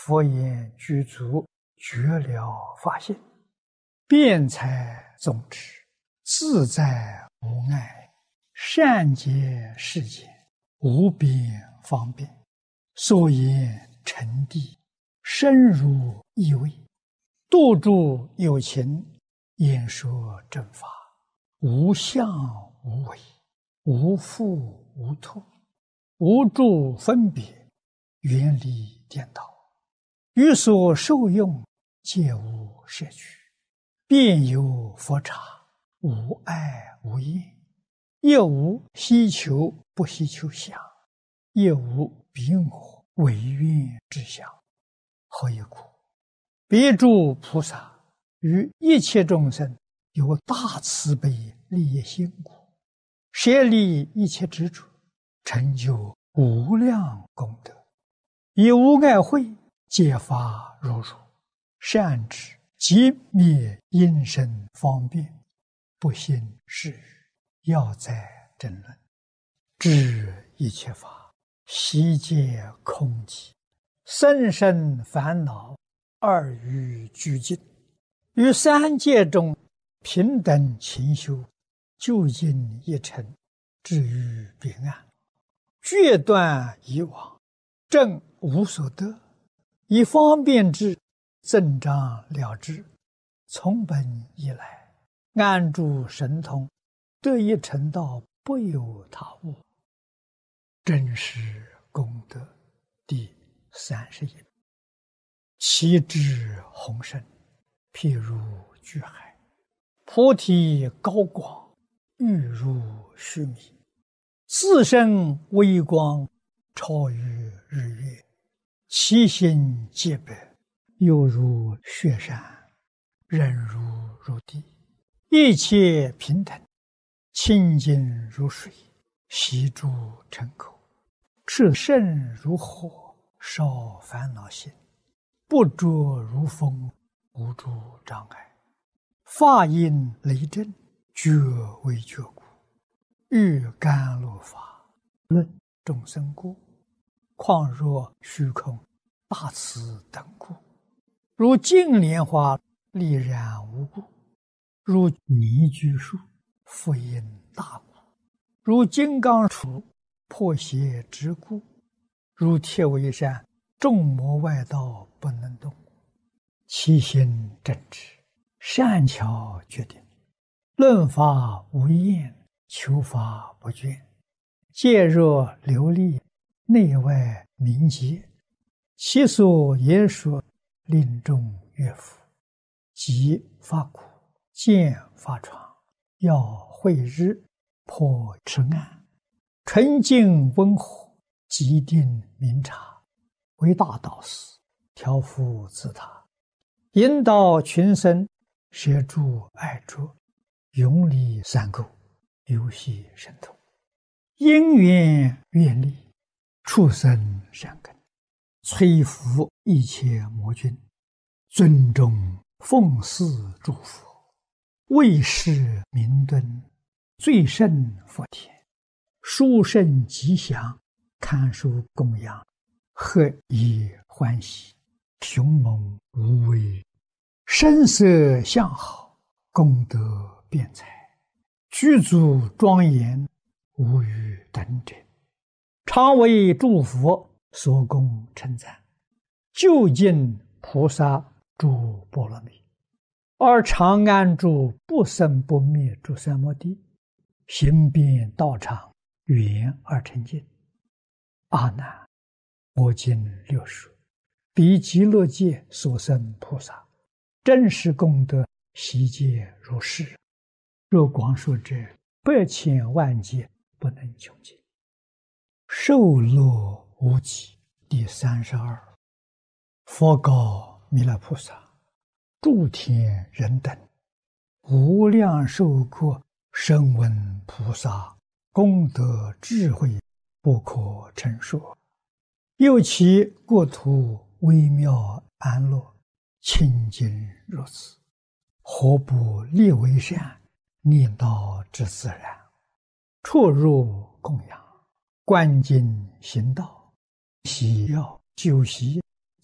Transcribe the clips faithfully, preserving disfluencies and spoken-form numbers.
佛言具足觉了法性，辩才宗旨，自在无碍，善解世间，无边方便。所言成谛，深入意味，度诸有情，演说正法，无相无为，无复无脱，无诸分别，远离颠倒，于所受用，皆无摄取，遍有佛刹，无碍无厌，也无希求不希求相，也无彼我唯愿之相。何以故？别诸菩萨于一切众生有大慈悲利益心故，舍利一切执着，成就无量功德，以无碍慧揭发如如，善知即灭因身方便，不信是语，要在争论，知一切法悉皆空寂，甚深烦恼二欲俱尽，于三界中平等勤修，究竟一尘，至于彼岸，决断以往，正无所得，以方便之，增长了之，从本以来，安住神通，得以成道，不有他物。真实功德第三十一。其智宏深，譬如巨海，菩提高广，欲如须弥，自身微光，超于日月，其心洁白，犹如雪山，忍如如地，一切平等，清净如水，悉诸尘口，炽盛如火，烧烦恼心，不着如风，无诸障碍，法音雷震，觉为觉故，欲甘露法，论众生故，况若虚空大慈等故，如净莲花丽然无故，如泥居树复因大故，如金刚杵破邪之故，如铁围山众魔外道不能动，其心正直，善巧决定，论法无厌，求法不倦，戒若流利，内外明洁，其所言说，令众悦服，即发苦，见发疮，要慧日，破痴暗，纯净温和，极定明察，为大导师，调伏自他，引导群生，摄诸爱着，永离三垢，游戏神通，因缘愿力，畜生善根，摧伏一切魔君，尊重奉祀诸佛，为世明敦，最胜佛田，殊胜吉祥，堪受供养，何以欢喜，雄猛无畏，声色相好，功德辩才，具足庄严，无与等者，常为诸佛所供称赞，究竟菩萨诸波罗蜜，而常安住不生不灭诸三摩地，行遍道场，圆而成净。阿难，我今六说，彼极乐界所生菩萨，真实功德悉皆如是，若广说者，百千万劫不能穷尽。受乐无极第三十二。佛告弥勒菩萨：诸天人等，无量寿国声闻菩萨功德智慧不可称说，又其国土微妙安乐，清净如此，何不立为善，念道之自然，出入供养，观经行道，喜要修习，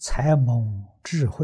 才蒙智慧。